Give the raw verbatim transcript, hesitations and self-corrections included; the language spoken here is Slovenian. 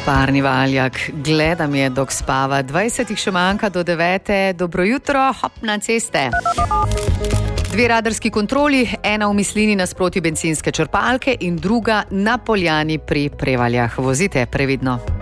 Parni Valjak, gledam je, dok spava. dvajsetih še manjka do devete. Dobro jutro, hop na ceste. Dve radarski kontroli, ena v Mislini nasproti bencinske črpalke in druga na Poljani pri Prevaljah. Vozite previdno.